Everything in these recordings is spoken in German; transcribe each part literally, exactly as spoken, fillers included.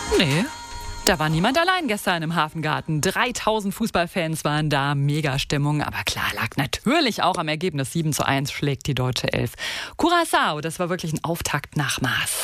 Nee. Da war niemand allein gestern im Hafengarten. dreitausend Fußballfans waren da, mega Stimmung. Aber klar, lag natürlich auch am Ergebnis. sieben zu eins schlägt die deutsche Elf Curaçao, das war wirklich ein Auftakt nach Maß.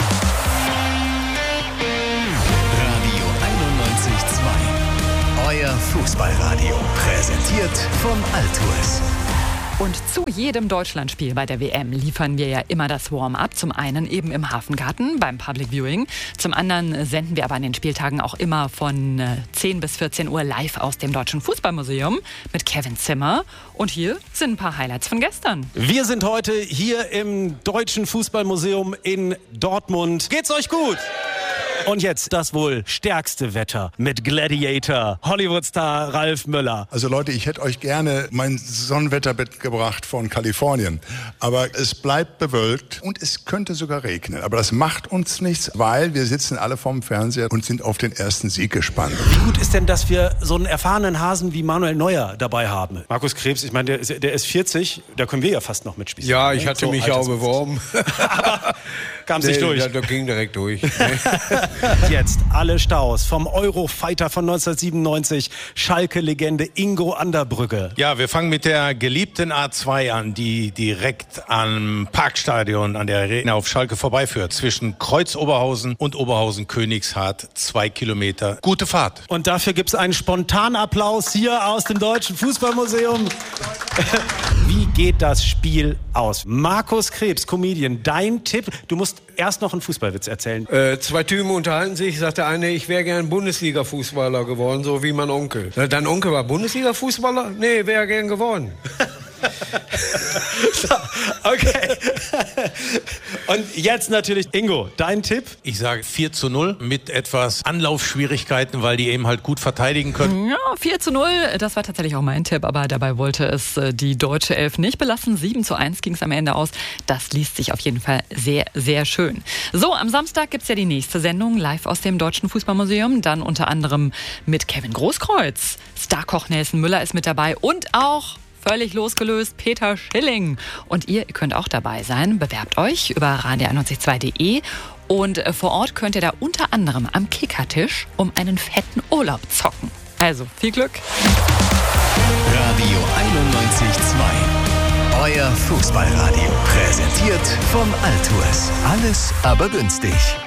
Radio einundneunzig Komma zwei. Euer Fußballradio. Präsentiert vom Altours. Und zu jedem Deutschlandspiel bei der W M liefern wir ja immer das Warm-up. Zum einen eben im Hafengarten beim Public Viewing. Zum anderen senden wir aber an den Spieltagen auch immer von zehn bis vierzehn Uhr live aus dem Deutschen Fußballmuseum mit Kevin Zimmer. Und hier sind ein paar Highlights von gestern. Wir sind heute hier im Deutschen Fußballmuseum in Dortmund. Geht's euch gut? Und jetzt das wohl stärkste Wetter mit Gladiator, Hollywood-Star Ralf Möller. Also Leute, ich hätte euch gerne mein Sonnenwetter mitgebracht von Kalifornien. Aber es bleibt bewölkt und es könnte sogar regnen. Aber das macht uns nichts, weil wir sitzen alle vorm Fernseher und sind auf den ersten Sieg gespannt. Wie gut ist denn, dass wir so einen erfahrenen Hasen wie Manuel Neuer dabei haben? Markus Krebs, ich meine, der ist, der ist vierzig, da können wir ja fast noch mitspielen. Ja, ich hatte so mich ja auch beworben. Aber kam sich durch. Ja, das ging direkt durch. Jetzt alle Staus vom Eurofighter von neunzehnhundertsiebenundneunzig, Schalke-Legende Ingo Anderbrügge. Ja, wir fangen mit der geliebten A zwei an, die direkt am Parkstadion an der Arena auf Schalke vorbeiführt. Zwischen Kreuz-Oberhausen und Oberhausen-Königshardt, zwei Kilometer. Gute Fahrt. Und dafür gibt es einen Spontanapplaus hier aus dem Deutschen Fußballmuseum. Wie geht das Spiel aus? Markus Krebs, Comedian, dein Tipp. Du musst erst noch einen Fußballwitz erzählen. Äh, zwei Typen unterhalten sich, sagt der eine, ich wäre gern Bundesliga-Fußballer geworden, so wie mein Onkel. Dein Onkel war Bundesliga-Fußballer? Nee, wäre gern geworden. So, okay. Und jetzt natürlich Ingo, dein Tipp? Ich sage vier zu null mit etwas Anlaufschwierigkeiten, weil die eben halt gut verteidigen können. Ja, vier zu null, das war tatsächlich auch mein Tipp, aber dabei wollte es die deutsche Elf nicht belassen. sieben zu eins ging es am Ende aus. Das liest sich auf jeden Fall sehr, sehr schön. So, am Samstag gibt es ja die nächste Sendung live aus dem Deutschen Fußballmuseum. Dann unter anderem mit Kevin Großkreuz. Starkoch Nelson Müller ist mit dabei und auch völlig losgelöst Peter Schilling. Und ihr könnt auch dabei sein. Bewerbt euch über radio einundneunzig Komma zwei Punkt de und vor Ort könnt ihr da unter anderem am Kickertisch um einen fetten Urlaub zocken. Also viel Glück. Radio einundneunzig Komma zwei. Euer Fußballradio. Präsentiert vom Altours. Alles aber günstig.